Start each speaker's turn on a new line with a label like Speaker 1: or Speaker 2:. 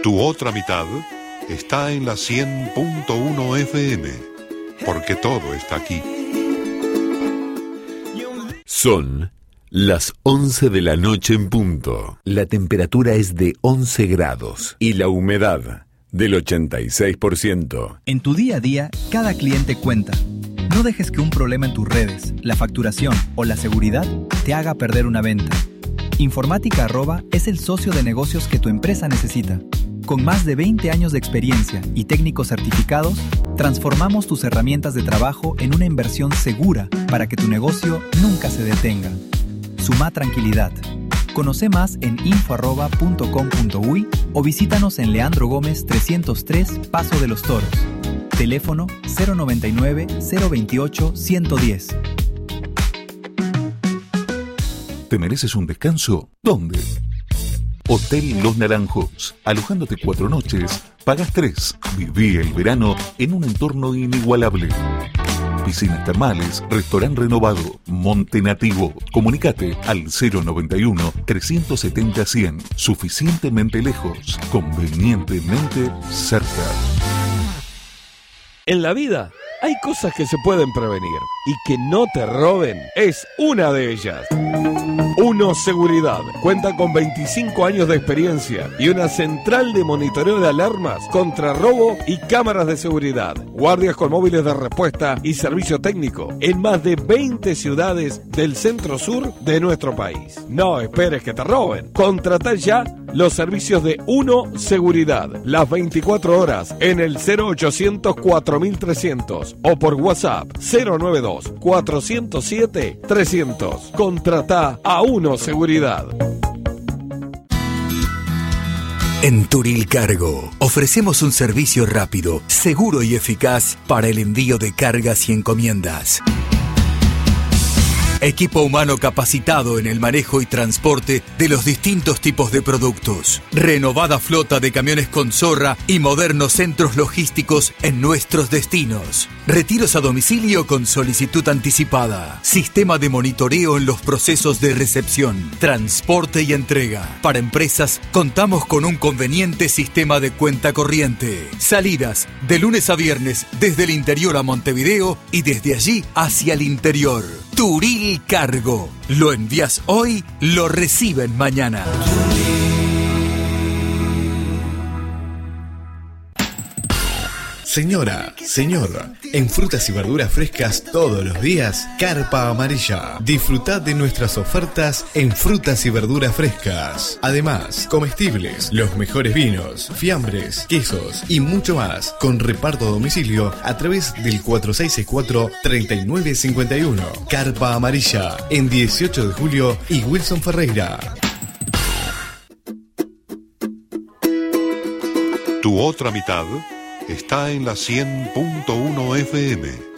Speaker 1: Tu otra mitad está en la 100.1 FM, porque todo está aquí.
Speaker 2: Son las 11 de la noche en punto. La temperatura es de 11 grados y la humedad del 86%.
Speaker 3: En tu día a día, cada cliente cuenta. No dejes que un problema en tus redes, la facturación o la seguridad te haga perder una venta. Informática Arroba es el socio de negocios que tu empresa necesita. Con más de 20 años de experiencia y técnicos certificados, transformamos tus herramientas de trabajo en una inversión segura para que tu negocio nunca se detenga. Suma tranquilidad. Conoce más en info@.com.uy o visítanos en Leandro Gómez 303, Paso de los Toros. Teléfono 099-028-110.
Speaker 4: ¿Te mereces un descanso? ¿Dónde? Hotel Los Naranjos. Alojándote 4 noches, pagas 3. Viví el verano en un entorno inigualable. Piscinas termales, restaurante renovado, monte nativo. Comunicate al 091-370-100. Suficientemente lejos, convenientemente cerca.
Speaker 5: En la vida hay cosas que se pueden prevenir y que no te roben es una de ellas. Uno Seguridad cuenta con 25 años de experiencia y una central de monitoreo de alarmas contra robo y cámaras de seguridad. Guardias con móviles de respuesta y servicio técnico en más de 20 ciudades del centro sur de nuestro país. No esperes que te roben. Contratá ya los servicios de Uno Seguridad las 24 horas en el 0800 4300 o por WhatsApp 092 407 300. Contratá a Uno Seguridad.
Speaker 6: En Turil Cargo ofrecemos un servicio rápido, seguro y eficaz para el envío de cargas y encomiendas. Equipo humano capacitado en el manejo y transporte de los distintos tipos de productos. Renovada flota de camiones con zorra y modernos centros logísticos en nuestros destinos. Retiros a domicilio con solicitud anticipada. Sistema de monitoreo en los procesos de recepción, transporte y entrega. Para empresas, contamos con un conveniente sistema de cuenta corriente. Salidas de lunes a viernes desde el interior a Montevideo y desde allí hacia el interior. Turil Cargo. Lo envías hoy, lo reciben mañana.
Speaker 7: Señora, señor, en frutas y verduras frescas todos los días, Carpa Amarilla. Disfrutad de nuestras ofertas en frutas y verduras frescas. Además, comestibles, los mejores vinos, fiambres, quesos y mucho más, con reparto a domicilio a través del 4664-3951. Carpa Amarilla, en 18 de julio y Wilson Ferreira.
Speaker 1: Tu otra mitad está en la 100.1 FM.